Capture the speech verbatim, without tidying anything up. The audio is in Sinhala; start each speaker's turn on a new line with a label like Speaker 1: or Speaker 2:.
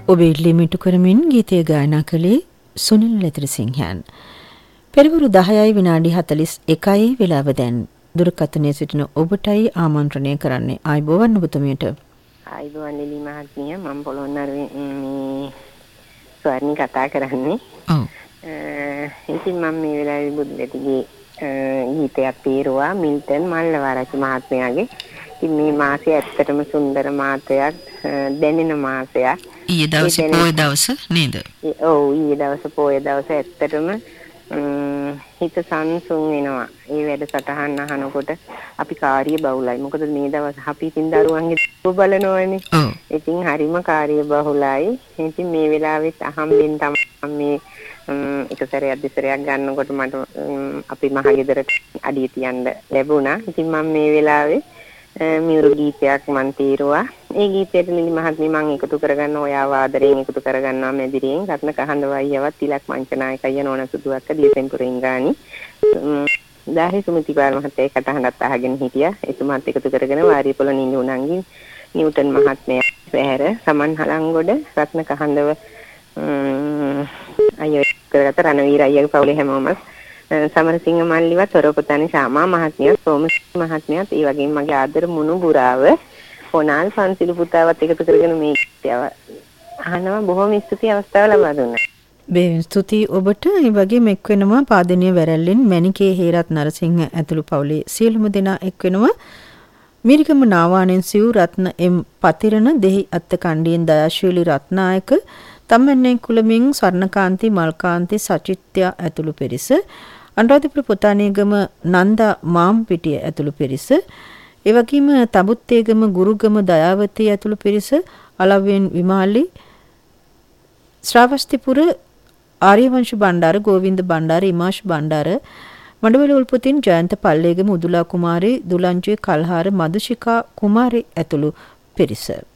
Speaker 1: ඔබේ ලිමිටු කරමින් ගීතය ගායනා කළේ සුනිල් ලෙතරසිංහයන්. පෙරවරු දහයයි විනාඩි හතළිස් එකයි වෙලාව දැන්. දුරකථනයේ සිටින ඔබටයි ආමන්ත්‍රණය කරන්නේ ආයිබෝවන් ඔබතුමියට.
Speaker 2: ආයිබෝවන් ලිලි මහත්මිය, මම පොළොන්නරුවේ මේ ස්වර්ණි කතා කරන්නේ.
Speaker 1: ඔව්.
Speaker 2: ඉතින් මම මේ වෙලාවේ බුද්ධලතිගේ ගීතයක් තීරුවා මිල්ටන් මල්ලවආරච්චි මහත්මයාගේ. ඉතින් මේ මාසය ඇත්තටම සුන්දර මාසයක්, දැනෙන මාසයක්.
Speaker 1: ඊයේ දවසේ පොය දවස නේද?
Speaker 2: ඔව්, ඊයේ දවසේ පොය දවස ඇත්තටම හිත සංසුන් වෙනවා. ඒ වැඩසටහන් අහනකොට අපි කාර්ය බහුලයි. මොකද මේ දවස් අපි ඉතින් දරුවන්ගේ දරුවෝ බලනවනේ.
Speaker 1: ඔව්.
Speaker 2: ඉතින් හරිම කාර්ය බහුලයි. ඉතින් මේ වෙලාවෙත් අහම්බෙන් තමයි මේ එක සැරයක් දෙසරයක් ගන්නකොට මට අපි මහගෙදරට අඩිය තියන්න ලැබුණා. ඉතින් මම මේ වෙලාවේ මියුරු ගීතයක් මන් තීරුවා. ඒ ගීතයට ලිලි මහත්මිය මම එකතු කරගන්න ඔයා වාදරයෙන් එකතු කරගන්නවා මැදිරියෙන් රත්න කහඳ වයියවත් තිලක් මංචනායකය නෝන සුදුවක්ක දියසෙන්පුරින් ගානි. දාහි සුමිතිපාල මහත්තයා කටහඬත් අහගෙන හිටියා. එතුමාත් එකතු කරගෙන වාරියපොළ නිලු උණන්ගේ නිව්ටන් මහත්මයා පැහැර සමන් හලංගොඩ රත්න කහඳව අයියෝ කරගත්ත රණවීර අයියාගේ පවුලේ හැමෝම සමරසිංහ මල්ලිවත් තොරපතනි ශාමා මහත්මියත් සෝමසිංහ මහත්මියත් ඒ වගේම මගේ ආදර මුණුබුරාව පොනාල් පන්සිල් පුතාවත් එකතු කරගෙන මේ අහනවා. බොහොම ස්තුතියි අවස්ථාව ලබා දුන්නා.
Speaker 1: බෙහෙවින් ස්තුතියි ඔබට. ඒ වගේම එක් වෙනවා පාදනීය වැරැල්ලෙන් මණිකේ හේරත් නරසිංහ ඇතුළු පවුලේ සියලුම දෙනා එක් වෙනවා. මිරිකම නාවානෙන් සිව් රත්න එම් පතිරණ දෙහි අත්ත කණ්ඩියෙන් දයාශීලී රත්නායක තම්මැන්නේ කුලමින් ස්වර්ණකාන්ති මල්කාන්ති සචිත්‍යා ඇතුළු පිරිස, අනුරාධපුර පුතාණේගම නන්දා මාම්පිටිය ඇතුළු පිරිස, ඒ වගේම තබුත්තේගම ගුරුගම දයාවතී ඇතුළු පිරිස, අලව්වෙන් විමාලි, ශ්‍රාවස්තිපුර ආර්යවංශ බණ්ඩාර, ගෝවින්ද බණ්ඩාර, ඉමාෂ් බණ්ඩාර, මඩවල උල්පතින් ජයන්ත පල්ලේගම උදුලා කුමාරී, දුලංජේ කල්හාර මදුශිකා කුමාරී ඇතුළු පිරිස.